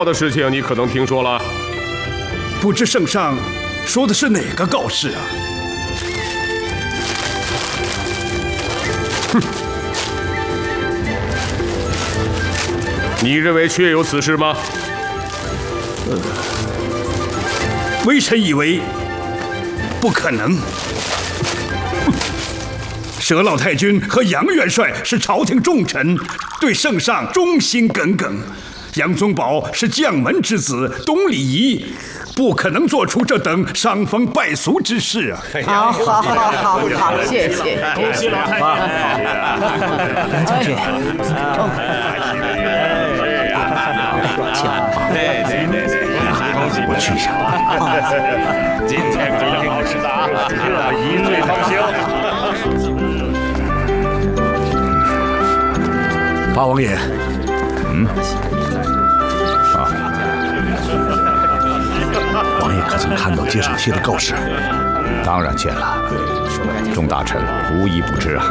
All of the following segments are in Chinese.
的事情你可能听说了。 不知圣上说的是哪个告示啊？ 哼！你认为确有此事吗？ 微臣以为不可能。佘老太君和杨元帅是朝廷重臣，对圣上忠心耿耿。杨宗保是将门之子，懂礼仪，不可能做出这等伤风败俗之事啊！ 好，谢谢。 恭喜老太君！ 杨将军， 对， 我去一下。 今天可是好日子啊，这一醉方休。 八王爷，王爷可曾看到街上贴的告示？ 当然见了，众大臣无一不知啊。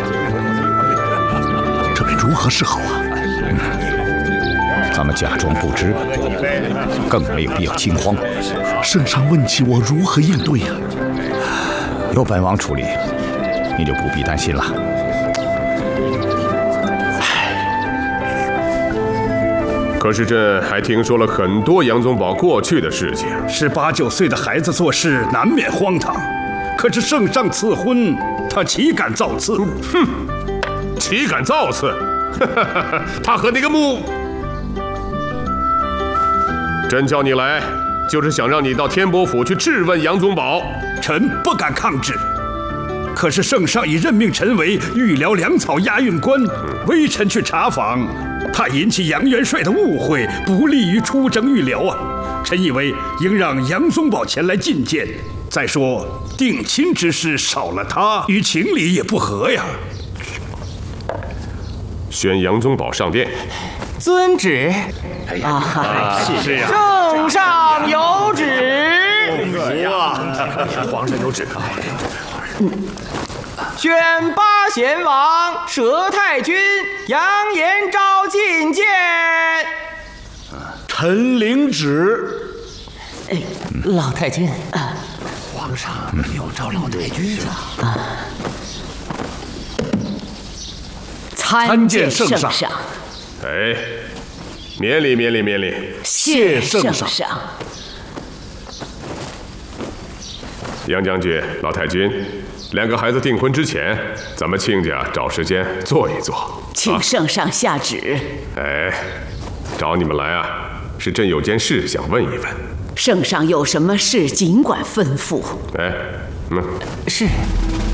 这该如何是好啊？ 咱们假装不知，更没有必要惊慌。 圣上问起我如何应对呀？ 由本王处理，你就不必担心了。 可是朕还听说了很多杨宗保过去的事情。 18、19岁的孩子做事难免荒唐，可是圣上赐婚，他岂敢造次？ 哼，岂敢造次？他和那个朕叫你来，就是想让你到天伯府去质问杨宗保。 臣不敢抗旨。可是圣上已任命臣为御辽粮草押运官，微臣去查访，怕引起杨元帅的误会，不利于出征御辽啊！臣以为应让杨宗保前来觐见。再说定亲之事少了他，与情理也不合呀。 宣杨宗保上殿。 遵旨。 是呀。 圣上有旨。 皇上有旨。 宣八贤王佘太君杨延昭觐见。 臣领旨。 老太君， 皇上有召老太君啊。 参见圣上。 哎，免礼。 谢圣上。 杨将军、老太君，两个孩子订婚之前，咱们亲家找时间坐一坐。 请圣上下旨。 哎，找你们来啊，是朕有件事想问一问。 圣上有什么事尽管吩咐。 哎， 是。